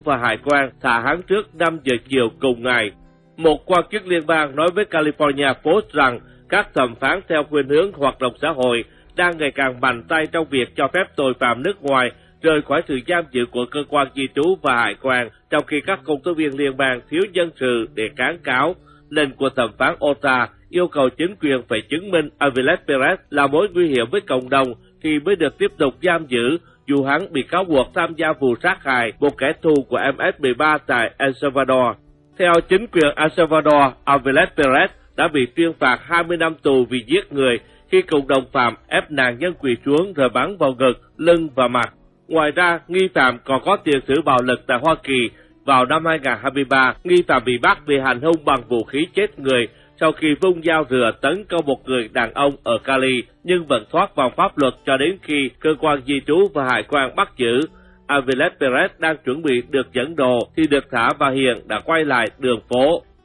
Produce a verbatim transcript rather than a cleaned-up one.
và Hải quan thả hắn trước năm giờ chiều cùng ngày. Một quan chức liên bang nói với California Post rằng các thẩm phán theo khuynh hướng hoạt động xã hội đang ngày càng mạnh tay trong việc cho phép tội phạm nước ngoài rời khỏi sự giam giữ của cơ quan di trú và hải quan, trong khi các công tố viên liên bang thiếu nhân sự để kháng cáo. Lệnh của thẩm phán Ota yêu cầu chính quyền phải chứng minh Aviles Perez là mối nguy hiểm với cộng đồng thì mới được tiếp tục giam giữ, dù hắn bị cáo buộc tham gia vụ sát hại một kẻ thù của em ét mười ba tại El Salvador. Theo chính quyền El Salvador, Aviles Perez đã bị tuyên phạt hai mươi năm tù vì giết người khi cùng đồng phạm ép nạn nhân quỳ xuống rồi bắn vào ngực, lưng và mặt. Ngoài ra, nghi phạm còn có tiền sử bạo lực tại Hoa Kỳ. Vào năm hai nghìn không trăm hai mươi ba, nghi phạm bị bắt vì hành hung bằng vũ khí chết người sau khi vung dao rửa tấn công một người đàn ông ở Cali, nhưng vẫn thoát vòng pháp luật cho đến khi cơ quan di trú và hải quan bắt giữ. Aviles Perez đang chuẩn bị được dẫn độ thì được thả và hiện đã quay lại đường phố.